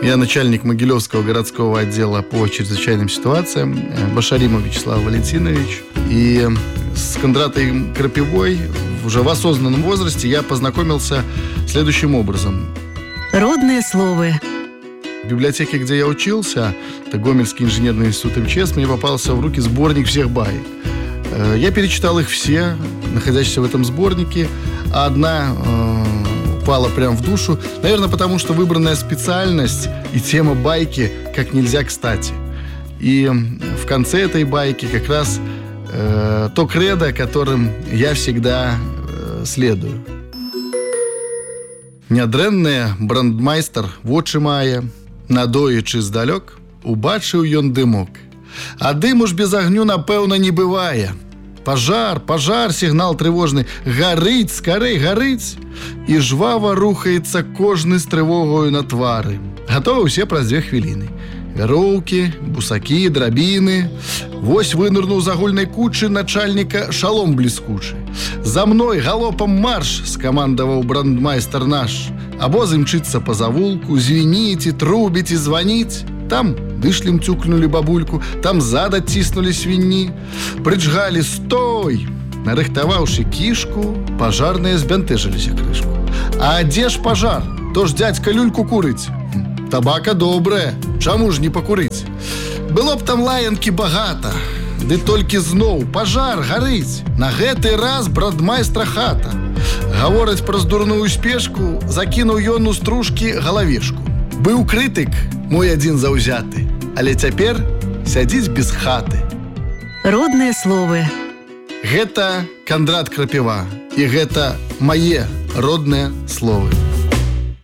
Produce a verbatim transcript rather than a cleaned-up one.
Я начальник Могилевского городского отдела по чрезвычайным ситуациям, Башаримов Вячеслав Валентинович. И с Кондратой Крапивой уже в осознанном возрасте я познакомился следующим образом. Родные слова. В библиотеке, где я учился, это Гомельский инженерный институт эм че эс, мне попался в руки сборник всех баек. Я перечитал их все, находящиеся в этом сборнике, а одна э, упала прям в душу. Наверное, потому что выбранная специальность и тема байки как нельзя кстати. И в конце этой байки как раз э, то кредо, которым я всегда э, следую. Нядрэнны брандмайстар вочы мае, надоечы здалёк, убачыў ён дымок. А дыму ж без агню, напэўна, не бывае. Пажар, пажар, сігнал трывожны. Гарыць, скарэй, гарыць. І жвава рухаецца кожны з трывогаю на твары. Гатовы ўсе праз дзве хвіліны. Вяроўкі, бусакі, драбіны. Вось вынырнуў з агульнай кучы начальніка шалом бліскучы. За мной галопам марш, скамандаваў брандмайстар наш. Абоз імчыцца па завулку, звініць і трубіць і званіць. Там дышлем цюкнули бабульку, там зад оттиснули свиньи. Прыджгали «Стой!» Нарыхтаваўшы кишку, пожарные збянтэжыліся крышку. А дзе ж пожар? То ж дядька люльку курыць. Табака добрая, чаму ж не пакурыць? Было б там лаянкі багата, ды толькі зноў пажар гарыць. На гэты раз брандмайстра хата. Гавораць праз дурную спешку, закінуў ён у стружкі галавешку. Быў крытык, мой адзін заўзяты, але цяпер сядзіць без хаты. Родныя словы. Гэта Кондрат Крапіва, і гэта мае родныя словы.